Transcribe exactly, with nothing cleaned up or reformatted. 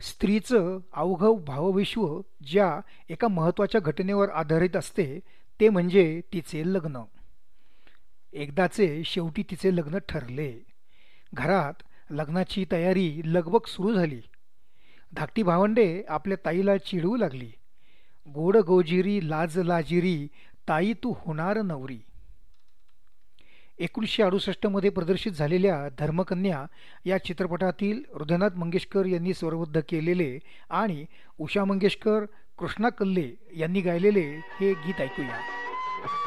स्त्रीचं अवघं भावविश्व ज्या एका महत्त्वाच्या घटनेवर आधारित असते ते म्हणजे तिचे लग्न. एकदाचे शेवटी तिचे लग्न ठरले. घरात लग्नाची तयारी लगबग सुरू झाली. धाकटी भावंडे आपल्या ताईला चिडवू लागली, गोड गोजिरी लाज लाजिरी, ताई तू होणार नवरी. एकोणीसशे अडुसष्टमध्ये प्रदर्शित झालेल्या धर्मकन्या या चित्रपटातील हृदयनाथ मंगेशकर यांनी स्वरबद्ध केलेले आणि उषा मंगेशकर, कृष्णा कल्ले यांनी गायलेले हे गीत ऐकूया.